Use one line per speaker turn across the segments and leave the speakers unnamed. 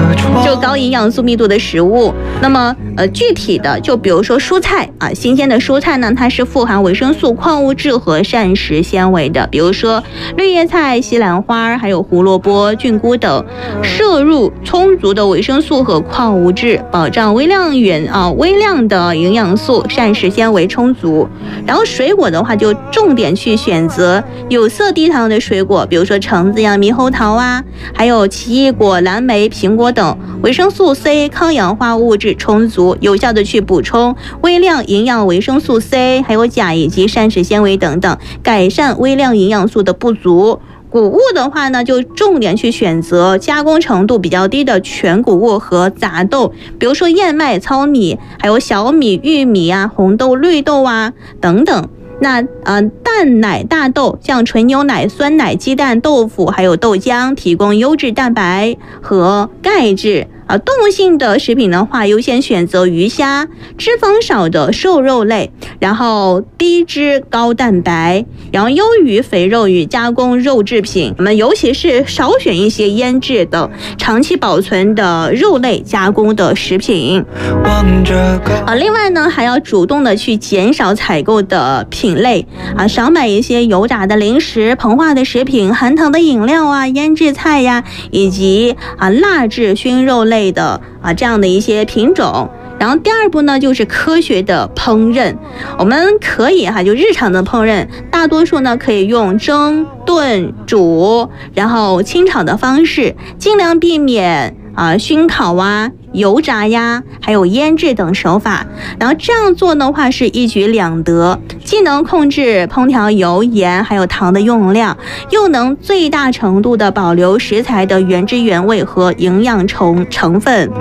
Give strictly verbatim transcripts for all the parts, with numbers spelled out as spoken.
就高营养素密度的食物。那么呃，具体的就比如说蔬菜啊，新鲜的蔬菜呢，它是富含维生素、矿物质和膳食纤维的，比如说绿叶菜、西兰花，还有胡萝卜、菌菇等，摄入充足的维生素和矿物质，保障微量元啊微量的营养素、膳食纤维充足。然后水果的话，就重点去选择有色低糖的水果，比如说橙子呀、猕猴桃啊，还有奇异果、蓝莓、苹果等，维生素 C、抗氧化物质充足，有效的去补充微量营养维生素 C， 还有钾以及膳食纤维等等，改善微量营养素的不足。谷物的话呢，就重点去选择加工程度比较低的全谷物和杂豆，比如说燕麦、糙米，还有小米、玉米啊、红豆、绿豆啊等等。那呃，蛋奶、大豆，像纯牛奶、酸奶、鸡蛋、豆腐，还有豆浆，提供优质蛋白和钙质。啊，动物性的食品的话，优先选择鱼虾，脂肪少的瘦肉类，然后低脂高蛋白，然后优于肥肉与加工肉制品。我们尤其是少选一些腌制的、长期保存的肉类加工的食品。啊，另外呢，还要主动的去减少采购的品类啊，少买一些油炸的零食、膨化的食品、含糖的饮料啊、腌制菜呀，以及啊蜡制熏肉类的啊这样的一些品种。然后第二步呢，就是科学的烹饪。我们可以哈、啊，就日常的烹饪，大多数呢可以用蒸、炖、煮，然后清炒的方式，尽量避免啊熏烤啊、油炸呀，还有腌制等手法。然后这样做的话是一举两得，既能控制烹调油、盐还有糖的用量，又能最大程度的保留食材的原汁原味和营养成成分。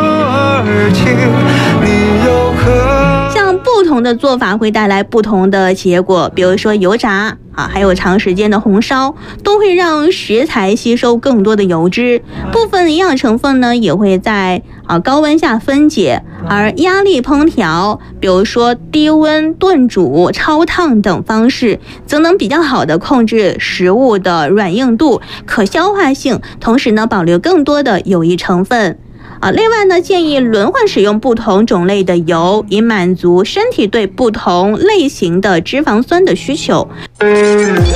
像不同的做法会带来不同的结果，比如说油炸啊，还有长时间的红烧，都会让食材吸收更多的油脂，部分营养成分呢也会在啊高温下分解。而压力烹调，比如说低温炖煮、超烫等方式，则能比较好的控制食物的软硬度、可消化性，同时呢保留更多的有益成分。啊，另外呢，建议轮换使用不同种类的油，以满足身体对不同类型的脂肪酸的需求。